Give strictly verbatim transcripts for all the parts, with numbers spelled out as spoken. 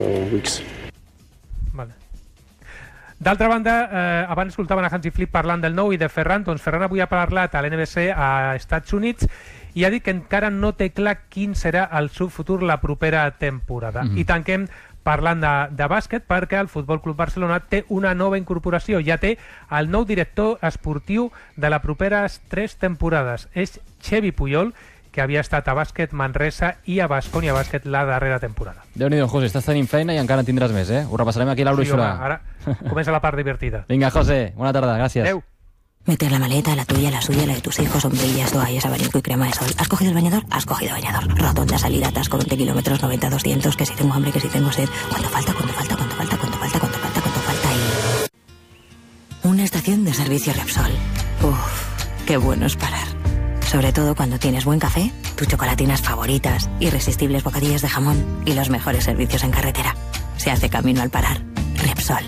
weeks. Vale. D'altra banda, eh, abans escoltaven a Hansi Flick parlant del nou i de Ferran, doncs Ferran avui ha parlat a l'N B C a Estats Units i ha dit que encara no té clar quin serà el seu futur la propera temporada. Mm-hmm. I tanquem parlant de, de bàsquet perquè el Futbol Club Barcelona té una nova incorporació, ja té el nou director esportiu de les properes tres temporades. És Xevi Puyol, que havia estat a bàsquet Manresa i a Baskonia Bàsquet la darrera temporada. Déu-n'hi-do, José, estàs tenint feina i encara en tindràs més, eh? Ho repassarem aquí a la Bruixura. Sí, ara comença la part divertida. Vinga, José, bona tarda, gràcies. Adéu. Meter la maleta, la tuya, la suya, la de tus hijos, sombrillas, toallas, abanico y crema de sol. ¿Has cogido el bañador? Has cogido bañador. Rotonda, salida, atasco, veinte kilómetros, noventa, doscientos, que si tengo hambre, que si tengo sed. ¿Cuánto falta, cuánto falta, cuánto falta, cuánto falta, cuánto falta, cuánto falta? Y... una estación de servicio Repsol. Uf, qué bueno es parar. Sobre todo cuando tienes buen café, tus chocolatinas favoritas, irresistibles bocadillas de jamón y los mejores servicios en carretera. Se hace camino al parar. Repsol.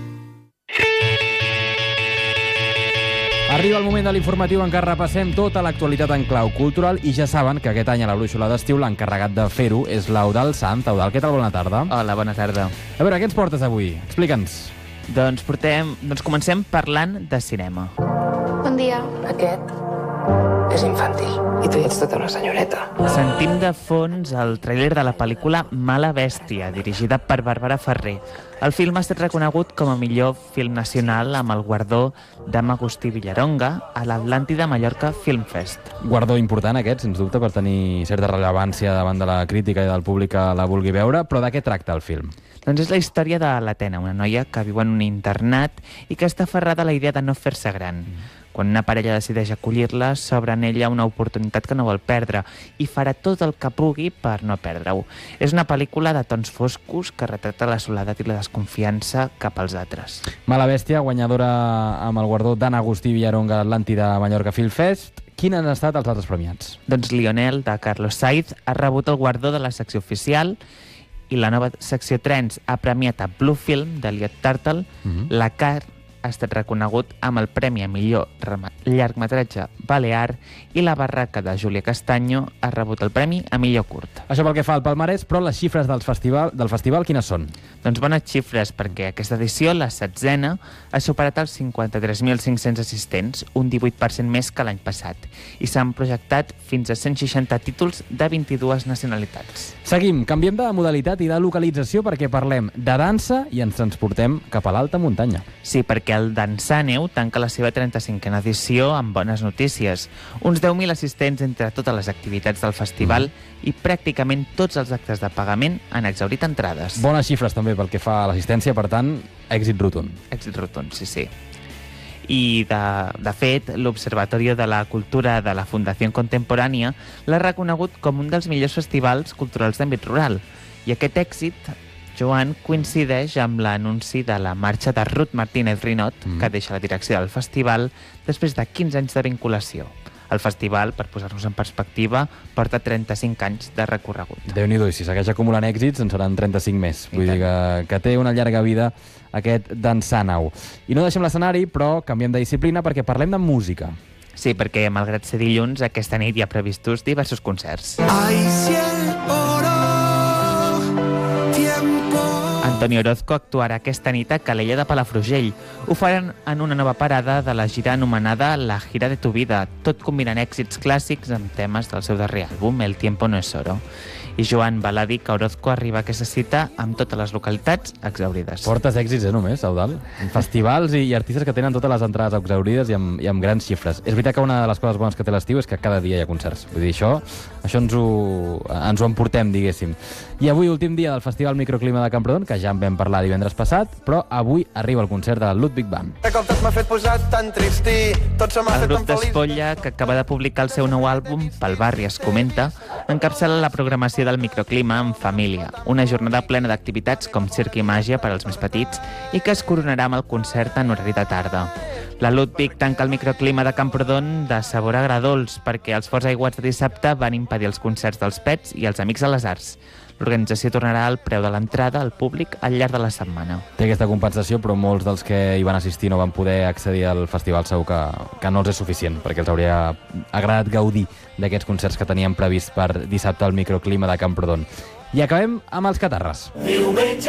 Arriba el moment de l'informatiu en què repassem tota l'actualitat en clau cultural i ja saben que aquest any a la Brúixola d'estiu l'encarregat de fer-ho és l'Eudald Sanz. Eudald, què tal? Bona tarda. Hola, bona tarda. A veure, què ens portes avui? Explica'ns. Doncs portem, doncs comencem parlant de cinema. Bon dia. Aquest és infantil i tu ja ets tota una senyoreta. Sentim de fons el tràiler de la pel·lícula Mala Bèstia, dirigida per Bàrbara Ferrer. El film ha estat reconegut com a millor film nacional amb el guardó d'Am Agustí Villaronga a l'Atlàntida Mallorca Film Fest. Guardó important aquest, sens dubte, per tenir certa rellevància davant de la crítica i del públic que la vulgui veure, però de què tracta el film? Doncs és la història de l'Atena, una noia que viu en un internat i que està aferrada a la idea de no fer-se gran. Quan una parella decideix acollir-la, s'obre en ella una oportunitat que no vol perdre i farà tot el que pugui per no perdre-ho. És una pel·lícula de tons foscos que retrata la soledat i la desconfiança cap als altres. Mala Bèstia, guanyadora amb el guardó d'Anna Agustí Villaronga a l'Atlàntida Mallorca Film Fest. Quins han estat els altres premiats? Doncs Lionel, de Carlos Sainz, ha rebut el guardó de la secció oficial i la nova secció Trens ha premiat a Blue Film, d'Eliot Turtle. Uh-huh. La Car ha estat reconegut amb el Premi a millor llargmetratge balear i La Barraca de Júlia Castanyo ha rebut el Premi a millor curt. Això pel que fa al palmarès, però les xifres del festival, del festival quines són? Doncs bones xifres, perquè aquesta edició, la setzena, ha superat els cinquanta-tres mil cinc-cents assistents, un divuit per cent més que l'any passat, i s'han projectat fins a cent seixanta títols de vint-i-dues nacionalitats. Seguim, canviem de modalitat i de localització perquè parlem de dansa i ens transportem cap a l'alta muntanya. Sí, perquè el Dansàneu tanca la seva trenta-cinquena edició amb bones notícies. Uns deu mil assistents entre totes les activitats del festival mm. i pràcticament tots els actes de pagament han exhaurit entrades. Bones xifres també pel que fa a l'assistència, per tant, èxit rotund. Èxit rotund, sí, sí. I, de, de fet, l'Observatorio de la Cultura de la Fundació Contemporània l'ha reconegut com un dels millors festivals culturals d'àmbit rural. I aquest èxit, Joan, coincideix amb l'anunci de la marxa de Ruth Martínez Rinot, mm. que deixa la direcció del festival després de quinze anys de vinculació. El festival, per posar-nos en perspectiva, porta trenta-cinc anys de recorregut. Déu-n'hi-do, i si segueix acumulant èxits en seran trenta-cinc més. Vull dir que, que té una llarga vida aquest Dansàneu. I no deixem l'escenari, però canviem de disciplina perquè parlem de música. Sí, perquè malgrat ser dilluns, aquesta nit hi ha previstos diversos concerts. Ay, si el oro, tiempo... Antoni Orozco actuarà aquesta nit a Calella de Palafrugell. Ho faran en una nova parada de la gira anomenada La Gira de tu Vida, tot combinant èxits clàssics amb temes del seu darrer àlbum, El tiempo no es oro. I Joan va dir que Orozco arriba a aquesta cita amb totes les localitats exaurides. Fortes èxits, eh, només, Eudald? En festivals i, i artistes que tenen totes les entrades exaurides i amb, i amb grans xifres. És veritat que una de les coses bones que té l'estiu és que cada dia hi ha concerts. Vull dir, això, això ens, ho, ens ho emportem, diguéssim. I avui, últim dia del Festival Microclima de Camprodon, que ja en vam parlar divendres passat, però avui arriba el concert de Ludwig Band. De cop tot m'ha fet posar tan tristí, tot se m'ha fet El tan grup feliç. d'Espolla, que acaba de publicar el seu nou àlbum, Pel barri es comenta, encapçala la programació del Microclima en família, una jornada plena d'activitats com circ i màgia per als més petits i que es coronarà amb el concert en horari de tarda. La Ludwig tanca el Microclima de Camprodon de sabor agradolç perquè els forts aiguats de dissabte van impedir els concerts dels Pets i els Amics de les Arts. L'organització tornarà al preu de l'entrada al públic al llarg de la setmana. Té aquesta compensació, però molts dels que hi van assistir no van poder accedir al festival. Segur que, que no els és suficient, perquè els hauria agradat gaudir d'aquests concerts que teníem previst per dissabte al Microclima de Camprodon. I acabem amb els Catarres. Diumenge